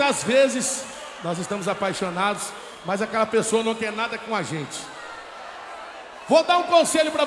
Muitas vezes nós estamos apaixonados, mas aquela pessoa não quer nada com a gente. Vou dar um conselho para